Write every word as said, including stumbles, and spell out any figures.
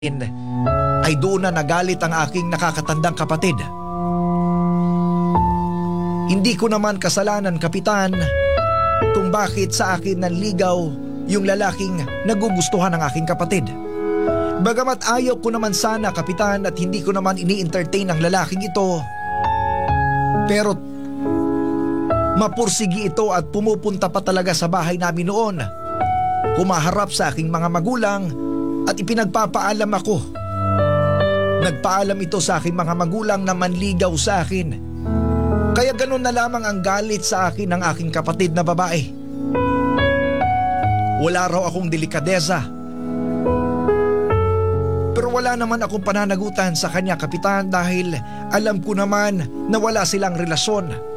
ay doon na nagalit ang aking nakakatandang kapatid. Hindi ko naman kasalanan, Kapitan, kung bakit sa akin nanligaw yung lalaking nagugustuhan ng aking kapatid. Bagamat ayaw ko naman sana, Kapitan, at hindi ko naman ini-entertain ang lalaking ito, pero mapursigi ito at pumupunta pa talaga sa bahay namin noon. Kumaharap sa aking mga magulang at ipinagpapaalam ako. Nagpaalam ito sa aking mga magulang na manligaw sa akin. Kaya ganun na lamang ang galit sa akin ng aking kapatid na babae. Wala raw akong delikadeza. Pero wala naman akong pananagutan sa kanya, Kapitan, dahil alam ko naman na wala silang relasyon.